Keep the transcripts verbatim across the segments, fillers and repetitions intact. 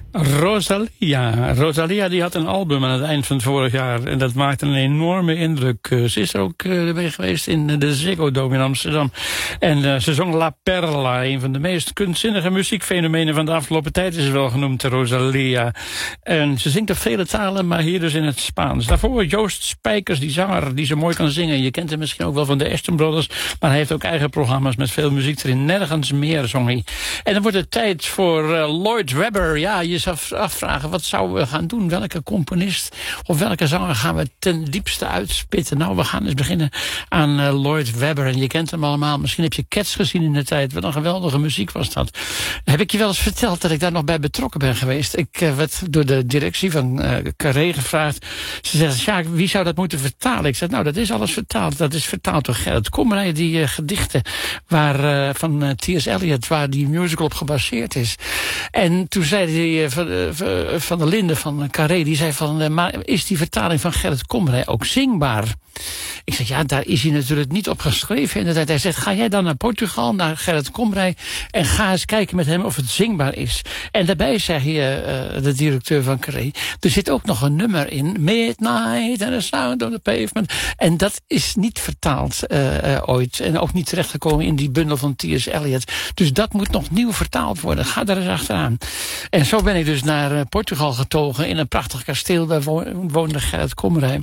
Rosalia. Rosalia die had een album aan het eind van het vorig jaar. En dat maakte een enorme indruk. Ze is er ook uh, geweest in de Ziggo Dome in Amsterdam. En uh, ze zong La Perla. Een van de meest kunstzinnige muziekfenomenen van de afgelopen tijd is wel genoemd, Rosalia. En ze zingt op vele talen, maar hier dus in het Spaans. Daarvoor Joost Spijkers, die zanger, die zo mooi kan zingen. Je kent hem misschien ook wel van de Ashton Brothers. Maar hij heeft ook eigen programma's met veel muziek erin. Nergens meer zong hij. En dan wordt het tijd voor uh, Lloyd Webber. Ja, je zou afvragen, wat zouden we gaan doen? Welke componist of welke zanger gaan we ten diepste uitspitten? Nou, we gaan eens beginnen aan uh, Lloyd Webber. En je kent hem allemaal. Misschien heb je Cats gezien in de tijd. Wat een geweldige muziek was dat. Heb ik je wel eens verteld dat ik daar nog bij betrokken ben geweest? Ik uh, werd door de directie van uh, Carré gevraagd. Ze zegt, Sjaak, wie zou dat moeten vertalen? Ik zeg, nou, dat is alles vertaald. Dat is vertaald door Gerrit Komrij, die uh, gedichten waar, uh, van uh, T S. Eliot, waar die musical op gebaseerd is. En toen zei hij uh, van, uh, van der Linden van Carré, die zei van, uh, maar is die vertaling van Gerrit Komrij ook zingbaar? Ik zeg, ja, daar is hij natuurlijk niet op geschreven in de tijd. Hij zegt, ga jij dan naar Portugal, naar Gerrit Komrij, en ga eens kijken met hem of het zingbaar is. En daarbij zeg je, uh, de directeur van Carré, er zit ook nog een nummer in, Midnight and the Sound of the Pavement. En dat is niet vertaald uh, uh, ooit. En ook niet terechtgekomen in die bundel van T S. Eliot. Dus dat moet nog nieuw vertaald worden. Ga daar eens achteraan. En zo ben ik dus naar uh, Portugal getogen, in een prachtig kasteel. Daar woonde Gerrit Komrij.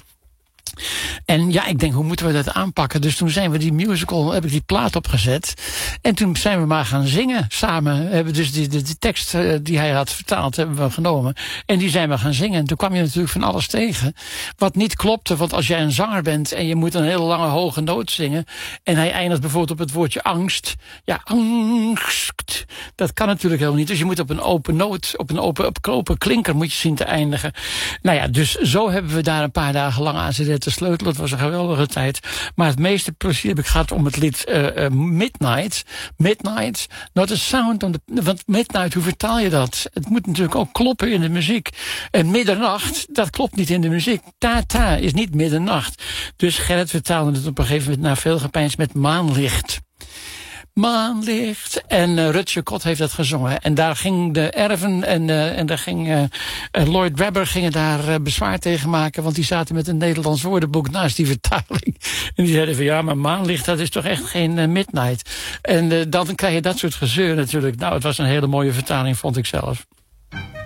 En ja, ik denk, hoe moeten we dat aanpakken? Dus toen zijn we die musical, heb ik die plaat opgezet. En toen zijn we maar gaan zingen samen. We hebben dus die, die, die tekst uh, die hij had vertaald, hebben we genomen. En die zijn we gaan zingen. En toen kwam je natuurlijk van alles tegen. Wat niet klopte, want als jij een zanger bent en je moet een hele lange hoge noot zingen. En hij eindigt bijvoorbeeld op het woordje angst. Ja, angst. Dat kan natuurlijk helemaal niet. Dus je moet op een open noot, op een open, op open klinker moet je zien te eindigen. Nou ja, dus zo hebben we daar een paar dagen lang aan zitten te sleutelen. Het was een geweldige tijd. Maar het meeste plezier heb ik gehad om het lied uh, uh, Midnight. Midnight, not a sound on the... Want Midnight, hoe vertaal je dat? Het moet natuurlijk ook kloppen in de muziek. En middernacht, dat klopt niet in de muziek. Ta-ta is niet middernacht. Dus Gerrit vertaalde het op een gegeven moment na veel gepeins met maanlicht. Maanlicht. En uh, Rutje Kot heeft dat gezongen. En daar ging de Erven en, uh, en daar ging uh, uh, Lloyd Webber gingen daar uh, bezwaar tegen maken. Want die zaten met een Nederlands woordenboek naast die vertaling. En die zeiden van ja, maar maanlicht, dat is toch echt geen uh, midnight. En uh, dan krijg je dat soort gezeur natuurlijk. Nou, het was een hele mooie vertaling, vond ik zelf.